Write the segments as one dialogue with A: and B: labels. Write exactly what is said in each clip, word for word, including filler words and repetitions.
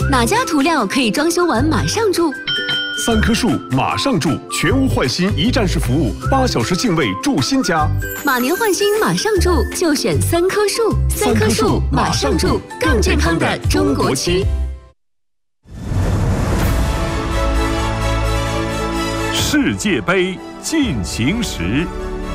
A: 哪家涂料可以装修完马上住？
B: 三棵树马上住，全屋换新一站式服务，八小时净位住新家。
A: 马年换新马上住，就选三棵树。三棵树马上住，更健康的中国区。
C: 世界杯进行时。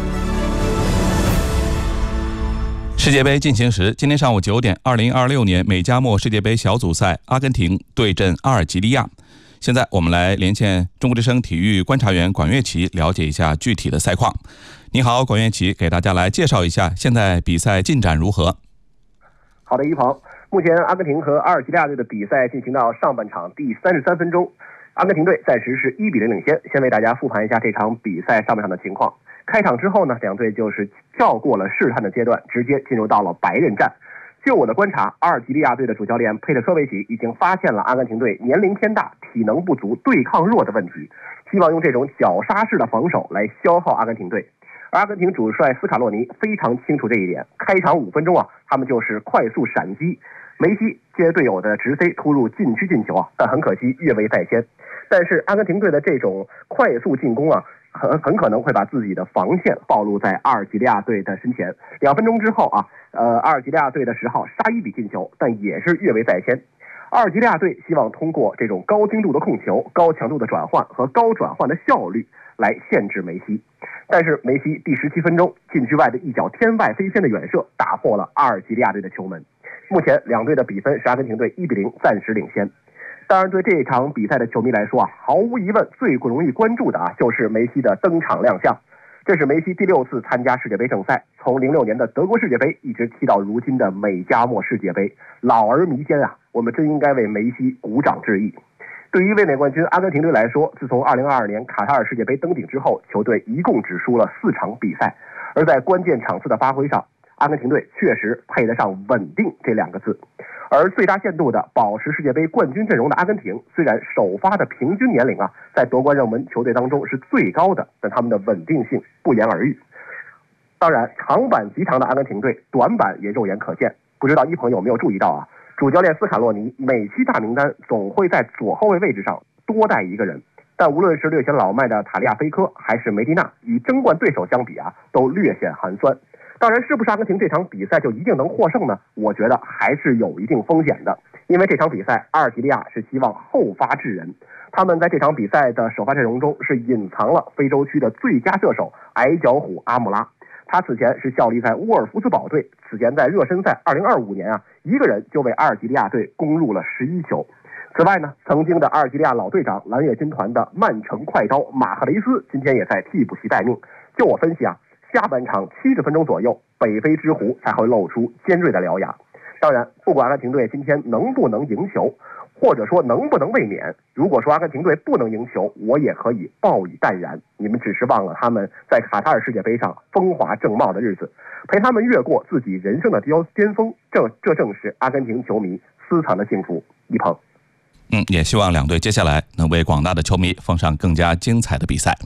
D: 世界杯进行时，今天上午九点，二零二六年美加墨世界杯小组赛，阿根廷对阵阿尔及利亚。现在我们来连线中国之声体育观察员管乐琪，了解一下具体的赛况。你好，管乐琪，给大家来介绍一下现在比赛进展如何？
E: 好的，一鹏，目前阿根廷和阿尔及利亚队的比赛进行到上半场第三十三分钟，阿根廷队暂时是一比零领先。先为大家复盘一下这场比赛上半场的情况。开场之后呢，两队就是跳过了试探的阶段，直接进入到了白刃战。就我的观察，阿尔及利亚队的主教练佩特科维奇已经发现了阿根廷队年龄偏大、体能不足、对抗弱的问题，希望用这种绞杀式的防守来消耗阿根廷队。而阿根廷主帅斯卡洛尼非常清楚这一点，开场五分钟啊，他们就是快速闪击，梅西接队友的直塞突入禁区进球啊，但很可惜越位在先。但是阿根廷队的这种快速进攻啊，很很可能会把自己的防线暴露在阿尔及利亚队的身前。两分钟之后啊，呃，阿尔及利亚队的十号沙伊比进球，但也是越位在先。阿尔及利亚队希望通过这种高精度的控球、高强度的转换和高转换的效率来限制梅西。但是梅西第十七分钟禁区外的一脚天外飞仙的远射打破了阿尔及利亚队的球门。目前两队的比分是阿根廷队一比零暂时领先。当然，对这场比赛的球迷来说啊，毫无疑问最不容易关注的啊，就是梅西的登场亮相。这是梅西第六次参加世界杯正赛，从零六年的德国世界杯一直踢到如今的美加墨世界杯，老而弥坚啊！我们真应该为梅西鼓掌致意。对于卫冕冠军阿根廷队来说，自从二零二二年卡塔尔世界杯登顶之后，球队一共只输了四场比赛，而在关键场次的发挥上，阿根廷队确实配得上稳定这两个字。而最大限度的保持世界杯冠军阵容的阿根廷，虽然首发的平均年龄啊，在夺冠热门球队当中是最高的，但他们的稳定性不言而喻。当然，长板极长的阿根廷队，短板也肉眼可见。不知道一鹏有没有注意到啊？主教练斯卡洛尼每期大名单总会在左后卫位置上多带一个人，但无论是略显老迈的塔利亚菲科还是梅迪纳，与争冠对手相比啊，都略显寒酸。当然，是不是阿根廷这场比赛就一定能获胜呢？我觉得还是有一定风险的，因为这场比赛阿尔及利亚是希望后发制人，他们在这场比赛的首发阵容中是隐藏了非洲区的最佳射手矮脚虎阿姆拉，他此前是效力在沃尔夫斯堡队，此前在热身赛二零二五年啊，一个人就为阿尔及利亚队攻入了十一球。此外呢，曾经的阿尔及利亚老队长蓝月军团的曼城快刀马赫雷斯今天也在替补席待命。就我分析啊，下半场七十分钟左右，北非之狐才会露出尖锐的獠牙。当然，不管阿根廷队今天能不能赢球，或者说能不能卫冕，如果说阿根廷队不能赢球，我也可以报以淡然。你们只是忘了他们在卡塔尔世界杯上风华正茂的日子，陪他们越过自己人生的巅峰，这这正是阿根廷球迷私藏的幸福。一鹏，
D: 嗯，也希望两队接下来能为广大的球迷奉上更加精彩的比赛。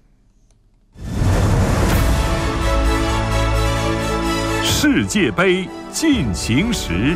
C: 世界杯进行时。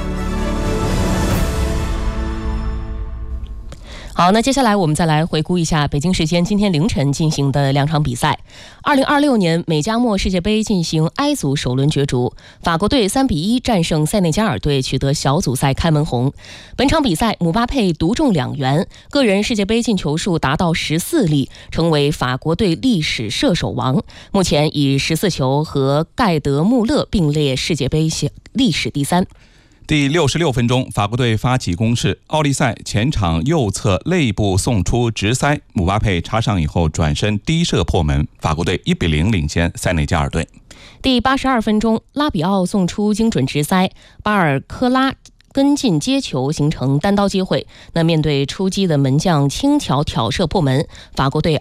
F: 好，那接下来我们再来回顾一下北京时间今天凌晨进行的两场比赛。二零二六年美加墨世界杯进行 I 组首轮角逐，法国队三比一战胜塞内加尔队，取得小组赛开门红。本场比赛，姆巴佩独中两元，个人世界杯进球数达到十四粒，成为法国队历史射手王。目前以十四球和盖德穆勒并列世界杯历史第三。
D: 第六十六分钟，法国队发起攻势，奥利塞前场右侧肋部送出直塞，姆巴佩插上以后转身低射破门，法国队一比零领先塞内加尔队。
F: 第八十二分钟，拉比奥送出精准直塞，巴尔科拉跟进接球，形成单刀机会。那面对出击的门将轻巧挑射破门，法国队